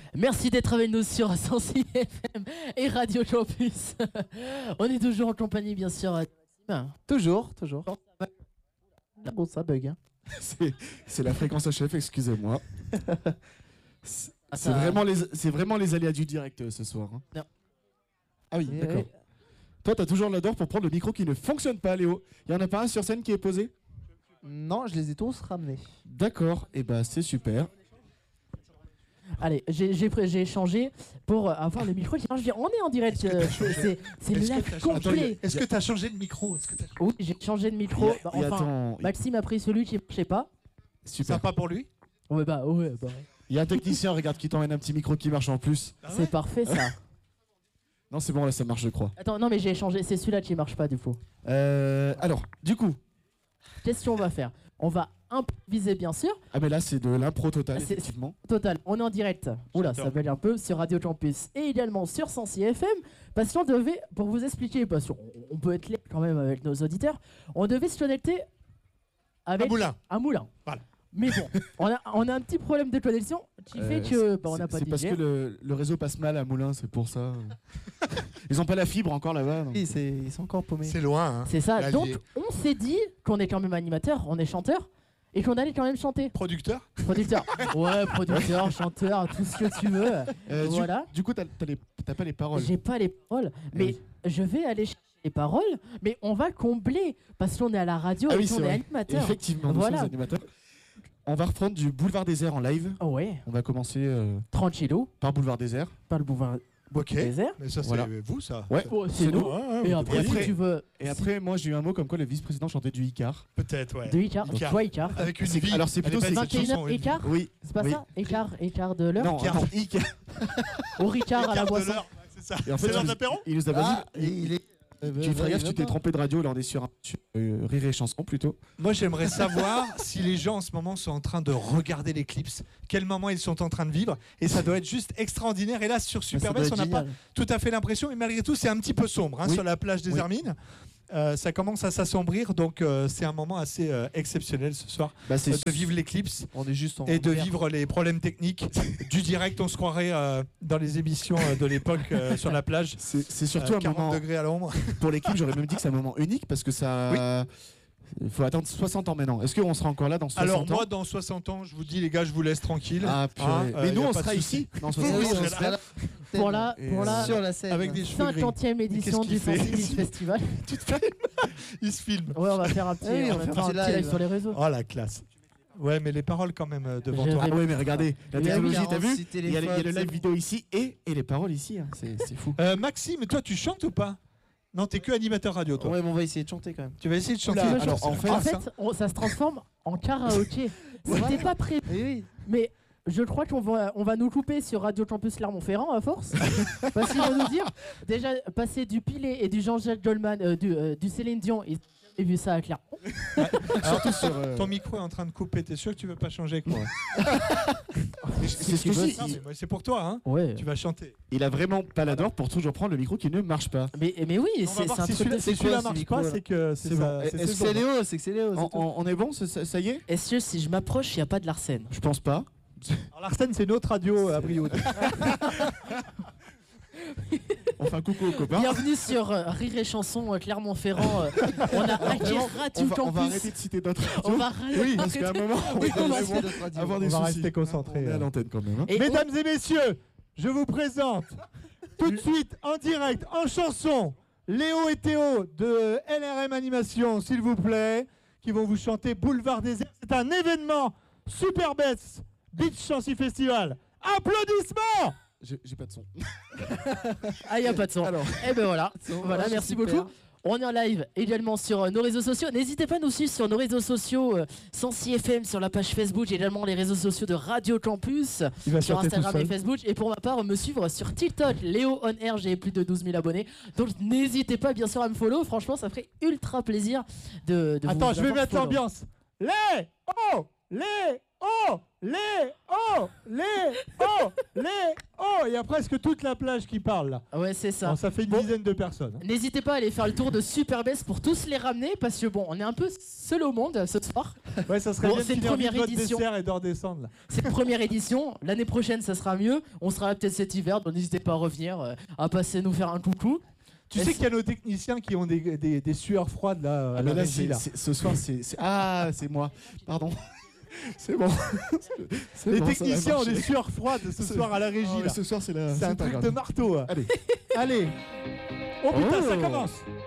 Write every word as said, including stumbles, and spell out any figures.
Merci d'être avec nous sur cent six F M et Radio Campus. On est toujours en compagnie, bien sûr, de Maxime. Toujours, toujours. Bon, ça bug. Hein. C'est, c'est la fréquence H F, excusez-moi. C'est, Ah, c'est, ça... vraiment les, c'est vraiment les aléas du direct euh, ce soir. Hein. Non. Ah oui, Et d'accord. oui. Toi, t'as toujours l'odeur pour prendre le micro qui ne fonctionne pas, Léo. Il y en a pas un sur scène qui est posé? Non, je les ai tous ramenés. D'accord, et bah c'est super. Allez, j'ai, j'ai, j'ai changé pour avoir le micro qui marche bien. On est en direct, euh, c'est, c'est, c'est le live complet. Est-ce que tu as changé de micro? Est-ce que t'as... Oui, j'ai changé de micro. Et, Bah, et enfin, attends, Maxime a pris celui qui ne marchait pas. super. Sympa pour lui? Ouais, bah, ouais, bah. Il y a un technicien, regarde, qui t'emmène un petit micro qui marche en plus. Ah ouais C'est parfait ça. Non, c'est bon, là, ça marche, je crois. Attends, non, mais j'ai changé, c'est celui-là qui marche pas du coup. Euh, alors, du coup. Qu'est-ce qu'on va faire? On va improviser, bien sûr. Ah, mais là, c'est de l'impro total, C'est- effectivement. Total, on est en direct. Oula, J'adore. ça bug un peu sur Radio Campus et également sur cent six F M. Parce qu'on devait, pour vous expliquer, parce qu'on on peut être clair quand même avec nos auditeurs, on devait se connecter avec Un moulin. un moulin. Voilà. Mais bon, on a, on a un petit problème de connexion qui fait Euh, que bah, on n'a c'est- pas C'est de parce D J. que le, le réseau passe mal à Moulins, c'est pour ça. Ils ont pas la fibre encore là-bas. donc. Oui, c'est... ils sont encore paumés. C'est loin, hein. C'est ça. Là, Donc il est on s'est dit qu'on est quand même animateur, on est chanteur et qu'on allait quand même chanter. producteur. Producteur. Ouais, producteur, chanteur, tout ce que tu veux. Euh, du- Voilà. Du, coup, t'as, t'as les- t'as pas les paroles. J'ai pas les paroles, mais oui. je vais aller chercher les paroles, mais on va combler parce qu'on est à la radio Ah et oui, qu'on c'est est vrai. animateur. Effectivement, nous Voilà. sommes animateurs. On va reprendre du Boulevard Désert en live. Oh ouais, On va commencer euh, tranquillo, par Boulevard Désert. pas le boulevard Ok. désert. Mais ça, c'est Voilà. vous, ça. Ouais. Oh, c'est C'est nous. nous. Hein, hein, Et vous après, Et si après- tu veux, Et après, moi, j'ai eu un mot comme quoi le vice-président chantait du Icar. Peut-être, ouais. de Icar, Icar. toi Icar. Avec une C'est- vie. alors, c'est Elle est plutôt- belle, c'est cette vingt et une chanson, heures une écart, Oui. c'est pas oui. ça Écart, écart de l'heure. Non, Icar. attends, Icar. Au Ricard à la Écart de boisson. l'heure. Ouais, C'est ça. Et en fait, C'est l'heure il de nous- l'apéro? Il nous a pas Ah, dit. et il est... Tu ferais gaffe, tu t'es trompé de radio, là on est sur, un- sur euh, Rire et Chanson plutôt. Moi, j'aimerais savoir si les gens en ce moment sont en train de regarder l'éclipse, quel moment ils sont en train de vivre, et ça doit être juste extraordinaire. Et là, sur Superbest, on n'a pas tout à fait l'impression, mais malgré tout, c'est un petit peu sombre hein, Oui. sur la plage des Oui. Hermines. Euh, ça commence à s'assombrir, donc euh, c'est un moment assez euh, exceptionnel ce soir Bah, c'est euh, de vivre l'éclipse On est juste en... et de vert. vivre les problèmes techniques du direct. On se croirait euh, dans les émissions euh, de l'époque euh, sur la plage. c'est, c'est surtout Euh, un quarante moment. degrés à l'ombre. Pour l'équipe, j'aurais même dit que c'est un moment unique parce que ça. Il faut attendre soixante ans maintenant. Est-ce qu'on sera encore là dans soixante Alors ans moi, dans soixante ans, je vous dis les gars, je vous laisse tranquille. Ah, purée. Hein, euh, Mais y nous, a on pas de sera souci. ici dans Oui, soixante ans. oui, on on sera sera là. Pour la, Et, pour la Sur la scène. Avec des cheveux gris. cinquantième édition Qu'est-ce du qu'il fait Fancy Festival. Il se filme. Ouais, on va faire un petit, Ah oui, on va faire un petit live sur les réseaux. Oh la classe. Ouais, mais les paroles quand même euh, devant Je toi. Ah ouais, mais regardez, la Il y a technologie, t'as vu quarante-six Il y a, le- il y a le téléphones, live c'est vidéo ici et, et les paroles ici. hein. C'est, c'est fou. Euh, Maxime, toi, tu chantes ou pas? Non, t'es que animateur radio, toi. Ouais, mais on va essayer de chanter quand même. Tu vas essayer de chanter. Oula, Tu veux alors, chanter en fait- en Ah, ça. fait, on- ça se transforme en karaoké. C'était pas prévu, Oui, oui. mais je crois qu'on va, on va nous couper sur Radio Campus Clermont-Ferrand à force. Parce qu'ils vont nous dire, déjà, passer du Pilet et du Jean-Jacques Goldman, euh, du, euh, du Céline Dion, ils ont vu ça à Clermont. Surtout sur. euh, Ton micro est en train de couper. T'es sûr que tu veux pas changer avec moi? c'est ce que tu je veux, dis. Non, Il, mais moi, c'est pour toi, hein. Ouais. Tu vas chanter. il a vraiment pas la d'or pour toujours prendre le micro qui ne marche pas. Mais, mais oui, On va c'est voir c'est un si truc celui-là de... si c'est celui-là quoi, ce marche micro, pas, là c'est que c'est C'est ça- bon. c'est Est-ce C'est saison. que c'est Léo, c'est que c'est Léo. c'est On, tout. on- on est bon, ça, ça- ça y est Est-ce que si je m'approche, il n'y a pas de Larsen? Je pense pas. Alors, Larsen, c'est notre radio à Brioude. Enfin, coucou aux copains. Bienvenue sur euh, Rire et Chanson euh, Clermont-Ferrand. euh, on a hacké Vraiment, Radio on, va, on va Campus. arrêter de citer d'autres On radios. va arrêter- Oui, parce qu'à un moment, on Oui, va on va vraiment essayer notre radio. avoir des On va soucis. rester concentré, On est à euh. l'antenne quand même. hein. Et Mesdames et messieurs, je vous présente tout de suite en direct, en chanson, Léo et Théo de L R M Animation, s'il vous plaît, qui vont vous chanter Boulevard Désert. C'est un événement Superbest Beach Chancy Festival. Applaudissements! J'ai j'ai pas de son. Ah, il n'y a pas de son. Alors, Et ben voilà. Voilà, c'est merci super. beaucoup. On est en live également sur euh, nos réseaux sociaux. N'hésitez pas à nous suivre sur nos réseaux sociaux, euh, cent six F M, sur la page Facebook, et également les réseaux sociaux de Radio Campus, Il va sur chanter tout Instagram et seul. Facebook. Et pour ma part, me suivre sur TikTok, Léo On Air, j'ai plus de douze mille abonnés. Donc n'hésitez pas bien sûr à me follow. Franchement, ça ferait ultra plaisir de, de vous Attends, je vais avoir mettre follow. l'ambiance. Les oh les oh, les, oh, les, oh, les, oh. Il y a presque toute la plage qui parle là. Ouais, c'est ça. Bon, ça fait une Bon. dizaine de personnes. N'hésitez pas à aller faire le tour de Superbest pour tous les ramener parce que bon, on est un peu seul au monde ce soir. Ouais, ça serait Bon, bien de c'est une finir vite première votre édition. dessert et d'en redescendre là. C'est une première édition. L'année prochaine, ça sera mieux. On sera là peut-être cet hiver, donc n'hésitez pas à revenir, euh, à passer nous faire un coucou. Tu Et sais c'est- qu'il y a nos techniciens qui ont des, des, des sueurs froides là à Ah, la mais là, régie, c'est- là. c'est- ce soir, c'est. c'est- Ah, c'est moi. Pardon. C'est bon. C'est Les bon, ça va techniciens ont marcher. des sueurs froides ce Ce- soir à la Ah, régie mais là. ce soir, c'est la. C'est un pas truc grave. de marteau. hein. Allez. Allez. Oh putain, Oh. ça commence.